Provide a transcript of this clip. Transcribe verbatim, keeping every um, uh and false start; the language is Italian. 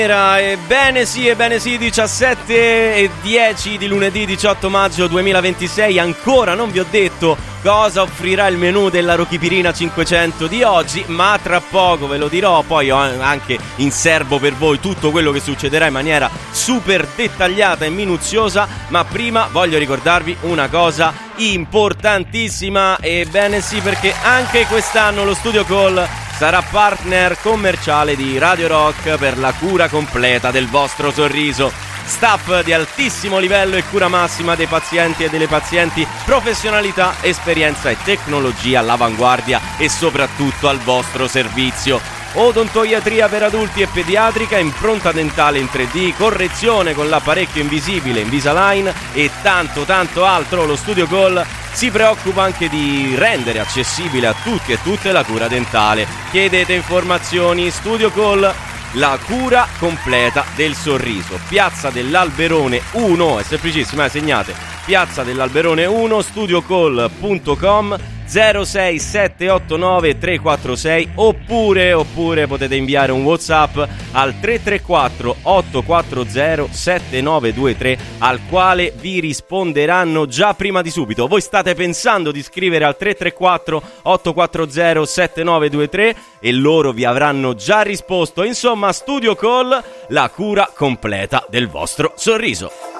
Ebbene sì, ebbene sì, diciassette e dieci di lunedì diciotto maggio duemilaventisei. Ancora non vi ho detto cosa offrirà il menù della Rochipirina cinquecento di oggi, ma tra poco ve lo dirò. Poi ho anche in serbo per voi tutto quello che succederà in maniera super dettagliata e minuziosa. Ma prima voglio ricordarvi una cosa importantissima. Ebbene sì, perché anche quest'anno lo Studio Call sarà partner commerciale di Radio Rock per la cura completa del vostro sorriso. Staff di altissimo livello e cura massima dei pazienti e delle pazienti, professionalità, esperienza e tecnologia all'avanguardia e soprattutto al vostro servizio. Odontoiatria per adulti e pediatrica, impronta dentale in tre D, correzione con l'apparecchio invisibile Invisalign e tanto tanto altro. Lo Studio Call si preoccupa anche di rendere accessibile a tutti e tutte la cura dentale. Chiedete informazioni. Studio Call, la cura completa del sorriso. Piazza dell'Alberone uno, è semplicissima, eh, segnate. Piazza dell'Alberone uno, studiocall punto com, zero sei sette otto nove tre quattro sei, oppure oppure potete inviare un WhatsApp al tre tre quattro otto quattro zero sette nove due tre, al quale vi risponderanno già prima di subito. Voi state pensando di scrivere al tre tre quattro otto quattro zero sette nove due tre e loro vi avranno già risposto. Insomma, Studio Call, la cura completa del vostro sorriso.